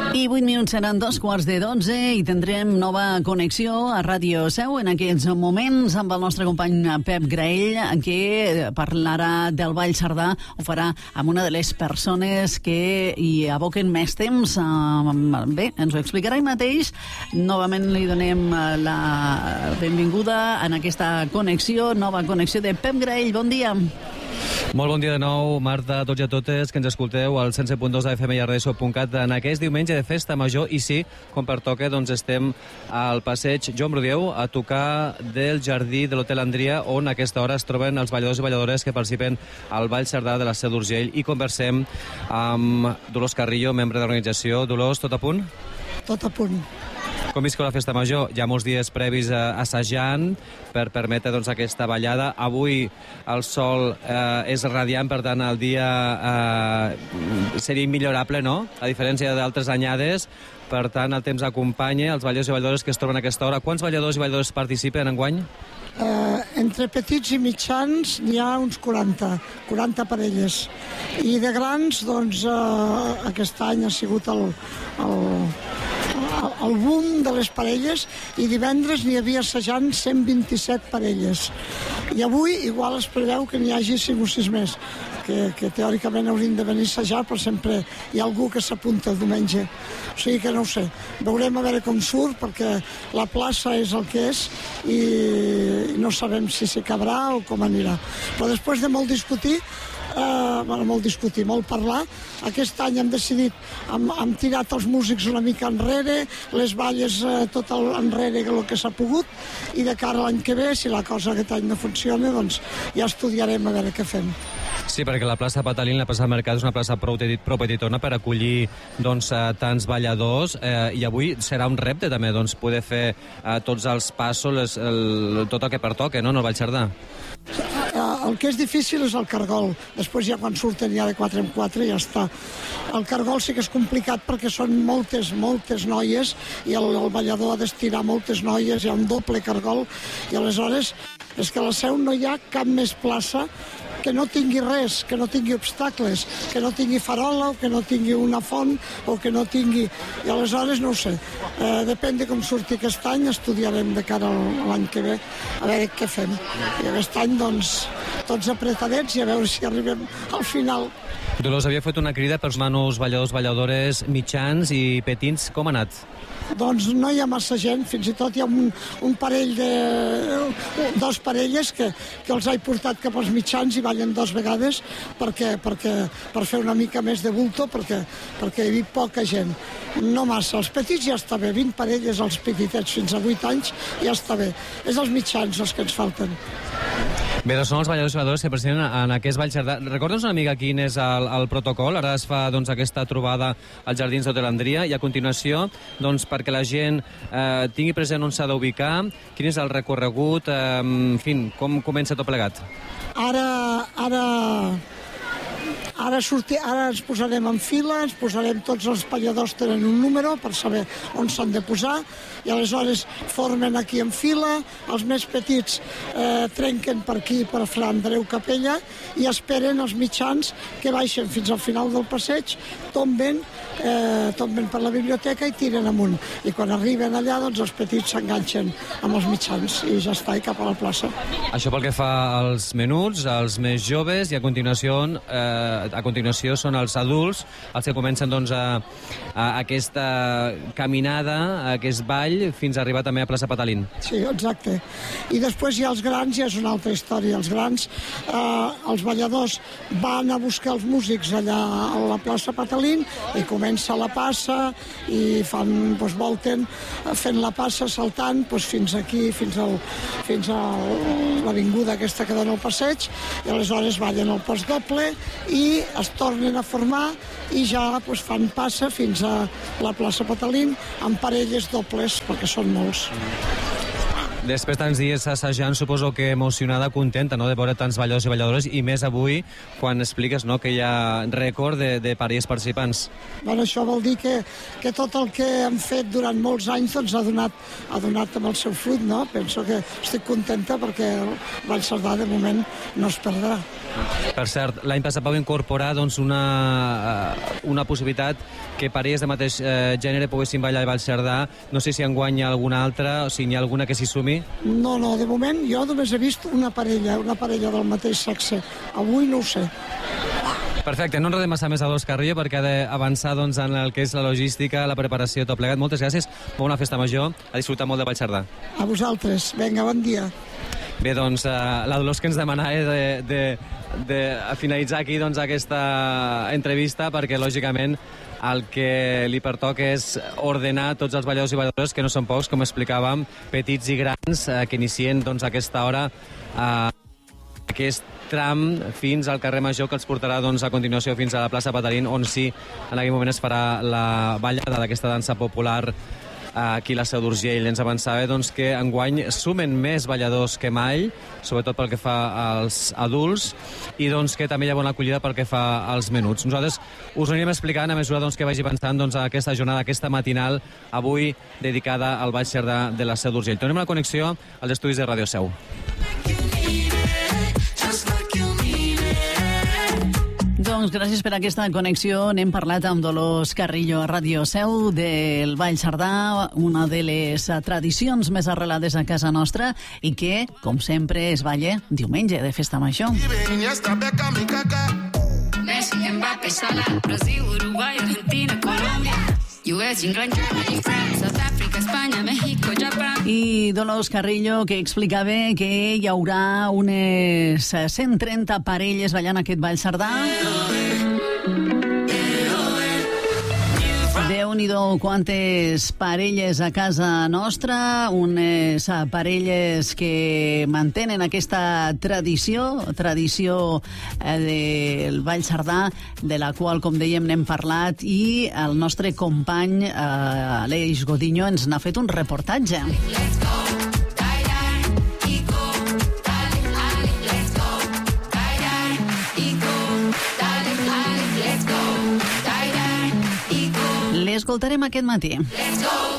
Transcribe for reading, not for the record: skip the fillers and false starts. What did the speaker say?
I 8 minuts seran 2:45 i tindrem nova connexió a Ràdio Seu en aquests moments amb el nostre company Pep Graell, que parlarà del Vall Cerdà. Ho farà amb una de les persones que hi aboquen més temps. Bé, ens ho explicarà ell mateix. Novament li donem la benvinguda en aquesta connexió, nova connexió de Pep Graell. Bon dia. Molt bon dia de nou, Marta, a tots i a totes que ens escolteu al 107.2 de FM i a radioshow.cat en aquest diumenge de festa major. I sí, com pertoca, doncs estem al passeig Joan Brudieu a tocar del jardí de l'Hotel Andria, on a aquesta hora es troben els balladors i balladores que participen al Vall Cerdà de la Seu d'Urgell, i conversem amb Dolors Carrillo, membre de l'organització. Dolors, tot a punt? Tot a punt. Com visqueu la festa major? Hi ha molts dies previs assajant per permetre doncs, aquesta ballada. Avui el sol és radiant, per tant el dia seria immillorable, no? A diferència d'altres anyades. Per tant, el temps acompanya els balladors i balladores que es troben a aquesta hora. Quants balladors i balladores participen enguany? Entre petits i mitjans n'hi ha uns 40 parelles. I de grans, doncs, aquest any ha sigut el boom de les parelles, i divendres n'hi havia assajant 127 parelles. I avui igual es preveu que n'hi hagi 5 o 6 més, que teòricament haurien de venir a assajar, però sempre hi ha algú que s'apunta el diumenge. O sigui que no ho sé. Veurem a veure com surt, perquè la plaça és el que és i no sabem si s'hi cabrà o com anirà. Però després de molt discutir, molt parlar, aquest any hem decidit, hem tirat els músics una mica enrere, les balles tot enrere el que s'ha pogut, i de cara a l'any que ve, si la cosa aquest any no funciona, doncs ja estudiarem a veure què fem. Sí, perquè la plaça Patalín, la plaça del Mercat, és una plaça prou petitona per acollir doncs, tants balladors, i avui serà un repte també doncs, poder fer tots els passos, tot el que pertoca, no?, en el Vall Cerdà. El que és difícil és el cargol. Després ja quan surten ja de 4 en 4 ja està. El cargol sí que és complicat perquè són moltes noies i el ballador ha d'estirar moltes noies, hi ha un doble cargol, i aleshores és que a la Seu no hi ha cap més plaça que no tingui res, que no tingui obstacles, que no tingui farola, o que no tingui una font, o que no tingui... I aleshores no ho sé. Depèn de com surti aquest any, estudiarem de cara a l'any que ve, a veure què fem. I aquest any, doncs, tots apretadets i a veure si arribem al final. Dolors, havia fet una crida pels nanos balladors, balladores mitjans i petits. Com ha anat? Doncs no hi ha massa gent, fins i tot hi ha un parell dos parelles que els he portat cap als mitjans i ballen 2 vegades per fer una mica més de bulto, perquè hi havia poca gent. No massa, els petits ja està bé, 20 parelles als petitets fins a 8 anys ja està bé. És els mitjans els que ens falten. Bé, doncs són els balladors i balladores que presenten en aquest Vall Cerdà. Recorda'ns una mica quin és el protocol. Ara es fa doncs, aquesta trobada als jardins d'Hotel Andria, i a continuació, doncs, perquè la gent tingui present on s'ha d'ubicar, quin és el recorregut, en fi, com comença tot plegat? Ara ens posarem en fila, tots els balladors tenen un número per saber on s'han de posar, i aleshores formen aquí en fila, els més petits trenquen per aquí, per Fra Andreu Capella, i esperen els mitjans que baixen fins al final del passeig, tomben per la biblioteca i tiren amunt. I quan arriben allà, doncs els petits s'enganxen amb els mitjans i ja està, i cap a la plaça. Això pel que fa als menuts, als més joves, i a continuació són els adults els que comencen doncs, a aquesta caminada, a aquest ball, fins a arribar també a plaça Patalín. Sí, exacte. I després hi ha els grans, ja és una altra història. Els grans, els balladors van a buscar els músics allà a la plaça Patalín i comença la passa i volten fent la passa, saltant fins aquí, fins a l'avinguda aquesta que dona el passeig, i aleshores ballen el pas doble i es tornen a formar i ja fan passa fins a la plaça Patalín amb parelles dobles, perquè són molts. Després tants dies assajant, suposo que emocionada, contenta, no?, de veure tants balladors i balladores, i més avui, quan expliques, no?, que hi ha rècord de parelles participants. Bueno, això vol dir que tot el que hem fet durant molts anys doncs, ha donat amb el seu fruit, no? Penso que estic contenta perquè el Ball Cerdà, de moment, no es perdrà. Per cert, l'any passat vau incorporar doncs, una possibilitat que parelles de mateix gènere poguessin ballar al Ball Cerdà. No sé si enguany hi ha alguna altra, o si n'hi ha alguna que s'hi sumi. No, de moment jo només he vist una parella del mateix sexe. Avui no ho sé. Perfecte, no enredem massa més a Dolors Carrillo perquè ha d'avançar doncs, en el que és la logística, la preparació, tot plegat. Moltes gràcies, bona festa major, a disfrutar molt de Ball Cerdà. A vosaltres, vinga, bon dia. Bé, doncs, la Dolors que ens demanava de finalitzar aquí doncs, aquesta entrevista perquè, lògicament, el que li pertoca és ordenar tots els balladors i balladores, que no són pocs, com explicàvem, petits i grans, que inicien doncs, a aquesta hora aquest tram fins al carrer Major, que els portarà doncs, a continuació fins a la plaça Patarín, on sí, en aquell moment es farà la ballada d'aquesta dansa popular aquí a la Seu d'Urgell. Ens avançava doncs, que enguany sumen més balladors que mai, sobretot pel que fa als adults, i doncs, que també hi ha bona acollida pel que fa als menuts. Nosaltres us ho anirem explicant a mesura doncs, que vagi avançant doncs, aquesta jornada, aquesta matinal, avui dedicada al Ball Cerdà de la Seu d'Urgell. Tornem a la connexió als estudis de Ràdio Seu. Doncs gràcies per aquesta connexió. N'hem parlat amb Dolors Carrillo a Ràdio Seu del Ball Cerdà, una de les tradicions més arrelades a casa nostra i que, com sempre, es balla diumenge de festa major. Messi, Mbappé, Salah, Brasil, Uruguai, Argentina, Colòmbia, US, England, Germany, France, South Africa, Espanya, México, Japón. I Dolors Carrillo, que explicava que hi haurà unes 130 parelles ballant aquest Ball Cerdà. Déu-n'hi-do quantes parelles a casa nostra, unes parelles que mantenen aquesta tradició del Ball Cerdà, de la qual, com dèiem, n'hem parlat, i el nostre company Aleix Godinho ens n'ha fet un reportatge. L'escoltarem aquest matí.